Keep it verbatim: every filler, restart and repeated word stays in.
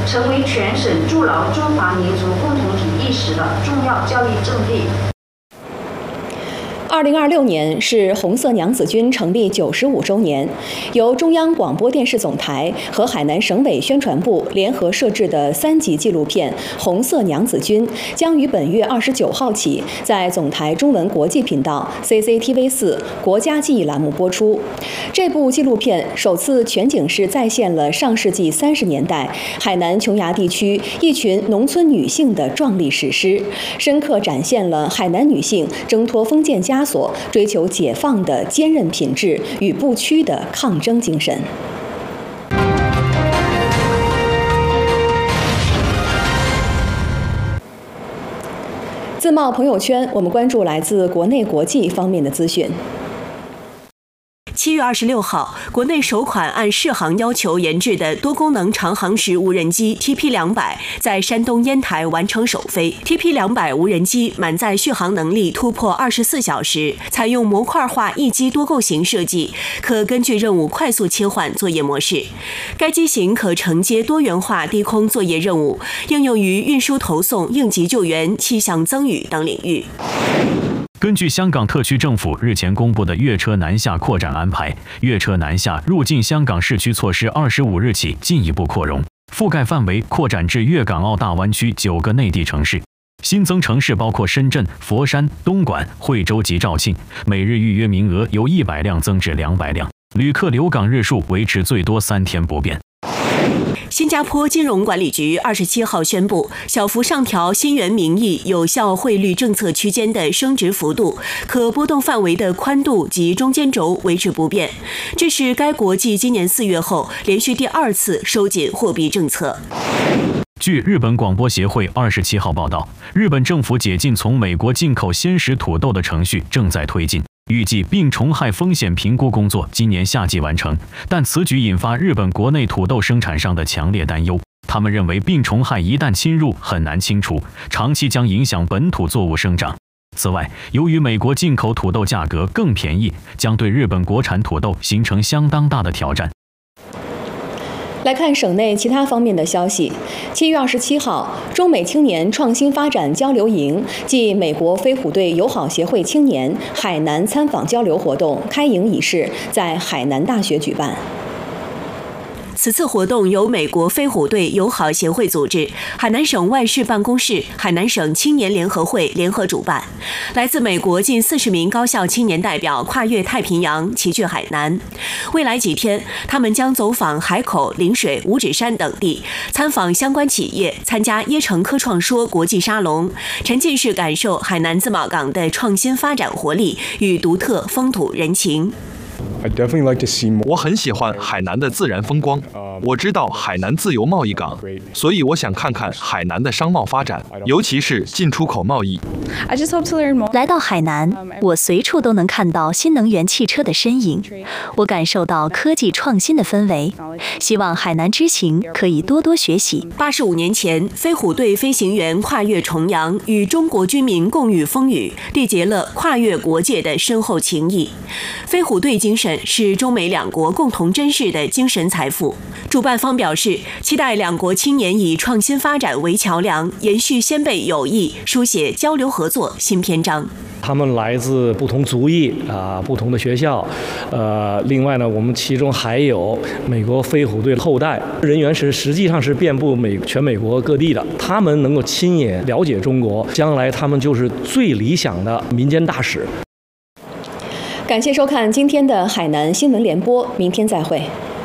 成为全省筑牢中华民族共同体意识的重要教育阵地。 二零二六年是红色娘子军成立九十五周年，由中央广播电视总台和海南省委宣传部联合摄制的三集纪录片《红色娘子军》将于本月二十九号起在总台中文国际频道 C C T V 四国家记忆栏目播出。这部纪录片首次全景式再现了上世纪三十年代海南琼崖地区一群农村女性的壮丽史诗，深刻展现了海南女性挣脱封建枷锁、追求解放的坚韧品质与不屈的抗争精神。自贸朋友圈，我们关注来自国内国际方面的资讯。 七月二十六号，国内首款按适航要求研制的多功能长航时无人机 T P 两百 在山东烟台完成首飞。T P 两百 无人机满载续航能力突破二十四小时，采用模块化一机多构型设计，可根据任务快速切换作业模式。该机型可承接多元化低空作业任务，应用于运输投送、应急救援、气象增雨等领域。 根据香港特区政府日前公布的粤车南下扩展安排，粤车南下入境香港市区措施二十五日起进一步扩容，覆盖范围扩展至粤港澳大湾区九个内地城市。新增城市包括深圳、佛山、东莞、惠州及肇庆，每日预约名额由一百辆增至两百辆，旅客留港日数维持最多三天不变。 新加坡金融管理局二十七号宣布，小幅上调新元名义有效汇率政策区间的升值幅度，可波动范围的宽度及中间轴维持不变。这是该国继今年四月后连续第二次收紧货币政策。 据日本广播协会二十七号报道，日本政府解禁从美国进口鲜食土豆的程序正在推进，预计病虫害风险评估工作今年夏季完成，但此举引发日本国内土豆生产商的强烈担忧。他们认为病虫害一旦侵入很难清除，长期将影响本土作物生长。此外，由于美国进口土豆价格更便宜，将对日本国产土豆形成相当大的挑战。 来看省内其他方面的消息。七月二十七号，中美青年创新发展交流营暨美国飞虎队友好协会青年海南参访交流活动开营仪式在海南大学举办。 此次活动由美国飞虎队友好协会组织，海南省外事办公室、海南省青年联合会联合主办。来自美国近四十名高校青年代表跨越太平洋，齐聚海南。未来几天，他们将走访海口、陵水、五指山等地，参访相关企业，参加椰城科创说国际沙龙，沉浸式感受海南自贸港的创新发展活力与独特风土人情。 我很喜欢海南的自然风光。我知道海南自由贸易港，所以我想看看海南的商贸发展，尤其是进出口贸易。 来到海南，我随处都能看到新能源汽车的身影，我感受到科技创新的氛围。希望海南之行可以多多学习。 八十五年前，飞虎队飞行员跨越重洋，与中国军民共御风雨，缔结了跨越国界的深厚情谊。飞虎队精神是中美两国共同珍视的精神财富。主办方表示，期待两国青年以创新发展为桥梁，延续先辈友谊，书写交流合作新篇章。 他们来自不同族裔啊，不同的学校，呃，另外呢，我们其中还有美国飞虎队的后代人员，是实际上是遍布美全美国各地的。他们能够亲眼了解中国，将来他们就是最理想的民间大使。 感谢收看今天的海南新闻联播，明天再会。